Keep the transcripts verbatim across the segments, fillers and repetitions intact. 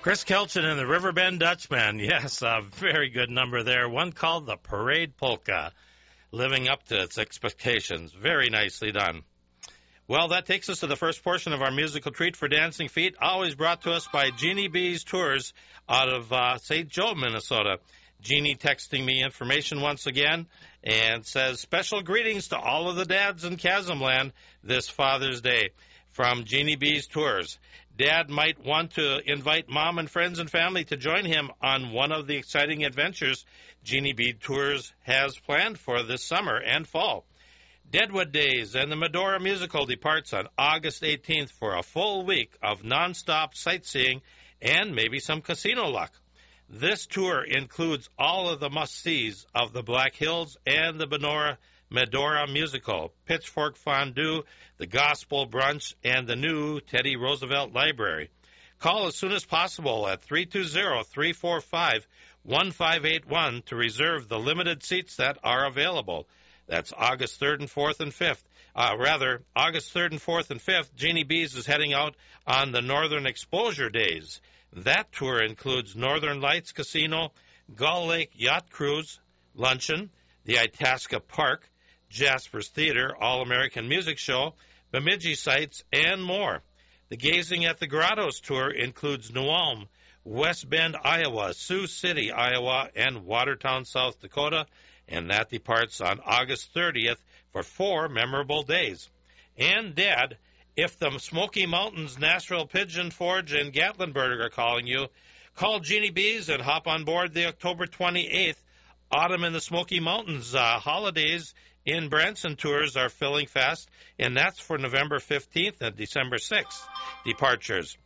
Chris Kelchin and the Riverbend Dutchman. Yes, a very good number there. One called the Parade Polka, living up to its expectations. Very nicely done. Well, that takes us to the first portion of our musical treat for Dancing Feet, always brought to us by Jeannie B's Tours out of uh, Saint Joe, Minnesota. Jeannie texting me information once again and says, special greetings to all of the dads in Chasmland this Father's Day from Jeannie B's Tours. Dad might want to invite mom and friends and family to join him on one of the exciting adventures Jeannie B Tours has planned for this summer and fall. Deadwood Days and the Medora Musical departs on August eighteenth for a full week of nonstop sightseeing and maybe some casino luck. This tour includes all of the must-sees of the Black Hills and the Medora Medora Musical, Pitchfork Fondue, the Gospel Brunch, and the new Teddy Roosevelt Library. Call as soon as possible at three two zero, three four five, one five eight one to reserve the limited seats that are available. That's August third and fourth and fifth. Uh, rather, August third and fourth and fifth, Jeannie B's is heading out on the Northern Exposure Days. That tour includes Northern Lights Casino, Gull Lake Yacht Cruise, Luncheon, the Itasca Park, Jasper's Theater, All-American Music Show, Bemidji Sites, and more. The Gazing at the Grottos tour includes New Ulm, West Bend, Iowa, Sioux City, Iowa, and Watertown, South Dakota, and that departs on August thirtieth for four memorable days. And, Dad, if the Smoky Mountains, Nashville, Pigeon Forge, and Gatlinburg are calling you, call Jeannie B's and hop on board the October twenty-eighth Autumn in the Smoky Mountains uh, holidays in Branson tours are filling fast, and that's for November fifteenth and December sixth departures.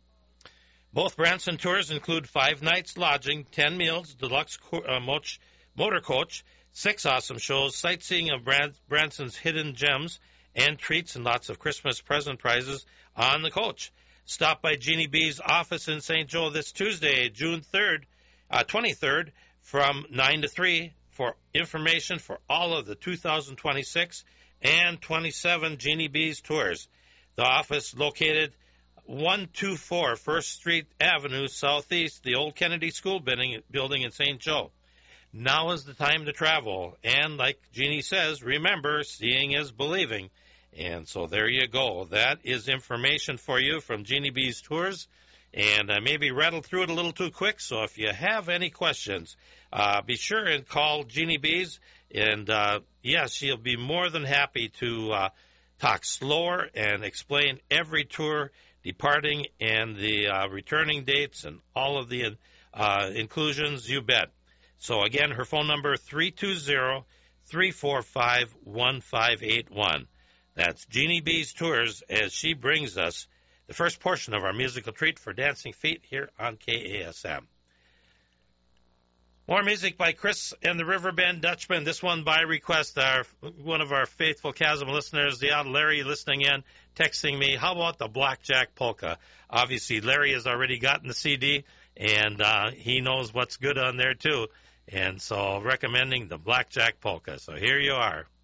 Both Branson tours include five nights lodging, ten meals, deluxe co- uh, moch, motor coach, six awesome shows, sightseeing of Brand- Branson's hidden gems, and treats and lots of Christmas present prizes on the coach. Stop by Jeannie B's office in Saint Joe this Tuesday, June third, uh, twenty-third, from nine to three for information for all of the two thousand twenty-six and twenty-seven Jeannie B's tours. The office located one twenty-four First Street Avenue Southeast, the old Kennedy School building, building in Saint Joe. Now is the time to travel, and like Jeannie says, remember, seeing is believing. And so there you go. That is information for you from Jeannie B's Tours. And I maybe rattled through it a little too quick, so if you have any questions, uh, be sure and call Jeannie B's. And, uh, yes, she'll be more than happy to uh, talk slower and explain every tour departing and the uh, returning dates and all of the uh, inclusions, you bet. So, again, her phone number, three two zero, three four five, one five eight one. That's Jeannie B's Tours as she brings us the first portion of our musical treat for Dancing Feet here on K A S M. More music by Chris and the Riverbend Dutchman. This one by request. Our one of our faithful Chasm listeners, the odd Larry, listening in, texting me, how about the Blackjack Polka? Obviously, Larry has already gotten the C D, and uh, he knows what's good on there, too. And so recommending the Blackjack Polka. So here you are.